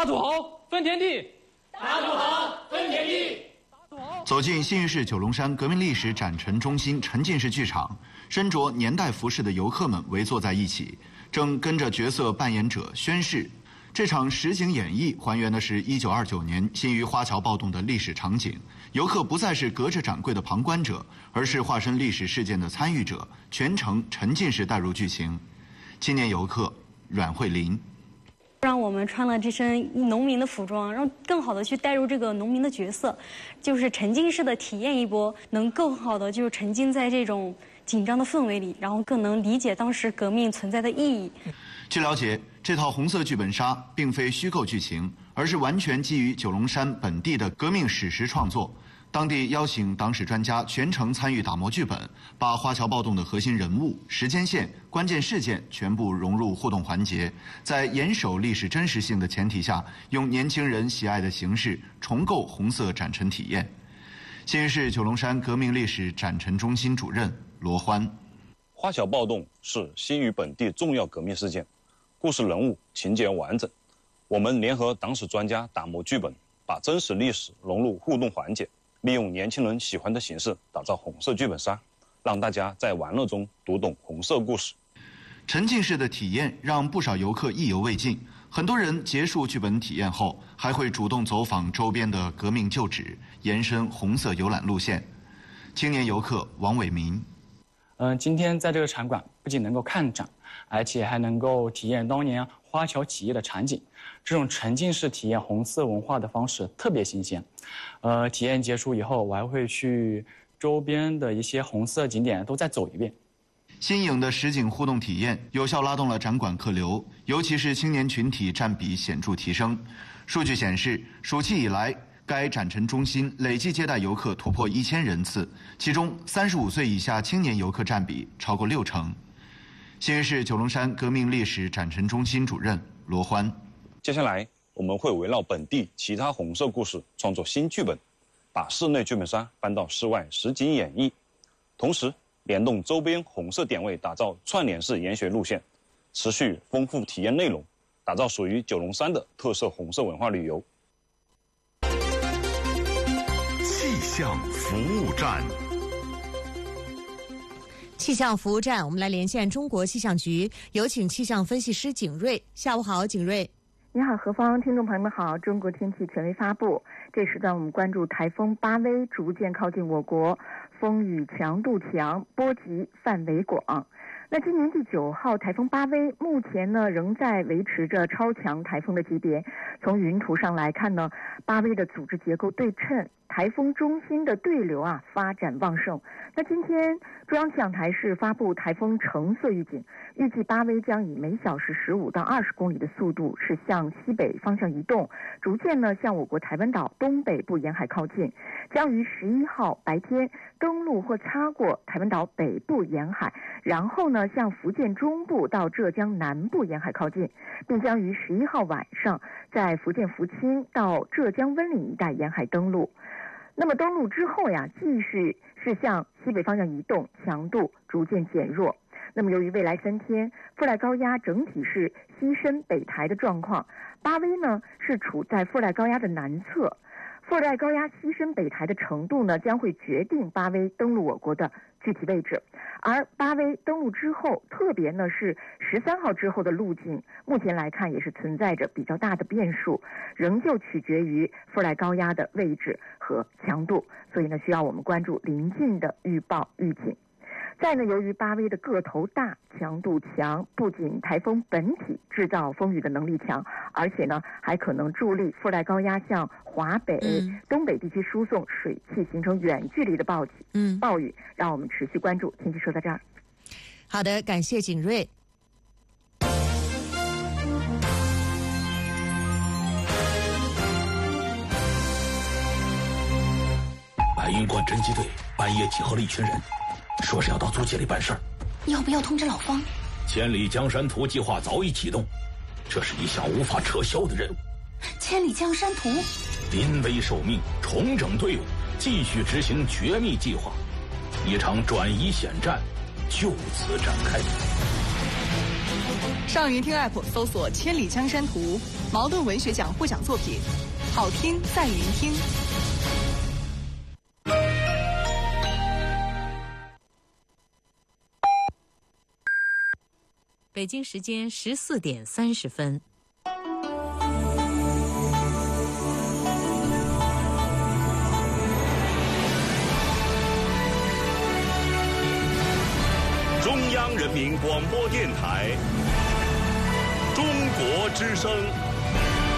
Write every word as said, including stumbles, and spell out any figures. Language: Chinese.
大土豪分田地， 大土豪分田地。 走进新余市九龙山革命历史展陈中心沉浸式剧场，身着年代服饰的游客们围坐在一起，正跟着角色扮演者宣誓。这场实景演绎还原的是一九二九年新余花桥暴动的历史场景，游客不再是隔着掌柜的旁观者，而是化身历史事件的参与者，全程沉浸式带入剧情。青年游客阮慧琳。 让我们穿了这身农民的服装，让更好的去带入这个农民的角色，就是沉浸式的体验一波，能更好的就是沉浸在这种紧张的氛围里，然后更能理解当时革命存在的意义。 据了解，这套红色剧本杀并非虚构剧情，而是完全基于九龙山本地的革命史实创作。当地邀请党史专家全程参与打磨剧本，把花桥暴动的核心人物、时间线、关键事件全部融入互动环节，在严守历史真实性的前提下，用年轻人喜爱的形式重构红色展陈体验。新余市九龙山革命历史展陈中心主任罗欢。 花桥暴动是新余本地重要革命事件，故事人物情节完整。我们联合党史专家打磨剧本，把真实历史融入互动环节，利用年轻人喜欢的形式打造红色剧本杀，让大家在玩乐中读懂红色故事。 沉浸式的体验让不少游客意犹未尽，很多人结束剧本体验后，还会主动走访周边的革命旧址，延伸红色游览路线。青年游客王伟民。 嗯、呃，今天在这个场馆不仅能够看展，而且还能够体验当年花桥起义的场景。这种沉浸式体验红色文化的方式特别新鲜。呃，体验结束以后，我还会去周边的一些红色景点都再走一遍。 新颖的实景互动体验有效拉动了展馆客流，尤其是青年群体占比显著提升。数据显示，暑期以来，该展陈中心累计接待游客突破一千人次，其中三十五岁以下青年游客占比超过六成。新余市九龙山革命历史展陈中心主任罗欢。 接下来我们会围绕本地其他红色故事创作新剧本，把室内剧本杀搬到室外实景演绎，同时联动周边红色点位，打造串联式研学路线，持续丰富体验内容，打造属于九龙山的特色红色文化旅游。 气象服务站。 气象服务站，我们来连线中国气象局，有请气象分析师景瑞。下午好，景瑞。 你好，何芳，听众朋友们好。中国天气权威发布，这时段我们关注台风巴威逐渐靠近我国，风雨强度强，波及范围广。那今年第九号台风巴威目前呢仍在维持着超强台风的级别。从云图上来看呢，巴威的组织结构对称，台风中心的对流啊发展旺盛。那今天中央气象台是发布台风橙色预警，预计巴威将以每小时十五到二十公里的速度是向西北方向移动，逐渐呢向我国台湾岛东北部沿海靠近，将于十一号白天登陆或擦过台湾岛北部沿海，然后呢向福建中部到浙江南部沿海靠近，并将于十一号晚上在福建福清到浙江温岭一带沿海登陆。那么登陆之后呀，继续是向西北方向移动，强度逐渐减弱。那么由于未来三天副带高压整体是西伸北抬的状况，巴威呢是处在副带高压的南侧，副带高压西伸北抬的程度呢将会决定巴威登陆我国的具体位置。而巴威登陆之后，特别呢是十三号之后的路径，目前来看也是存在着比较大的变数，仍旧取决于副带高压的位置和强度，所以呢需要我们关注临近的预报预警。再呢，由于巴威的个头大、强度强，不仅台风本体制造风雨的能力强，而且呢还可能助力副带高压向华北、嗯、东北地区输送水汽，形成远距离的暴雨。嗯，暴雨，让我们持续关注。天气说到这儿。 好的，感谢景瑞。 白云观侦缉队半夜集合了一群人，说是要到租界里办事儿。 要不要通知老方？ 千里江山图计划早已启动，这是一项无法撤销的任务。 千里江山图， 临危受命，重整队伍，继续执行绝密计划，一场转移险战就此展开。 上云听 App 搜索《千里江山图》，茅盾文学奖获奖作品，好听在云听。 北京时间十四点三十分。 中央人民广播电台，中国之声。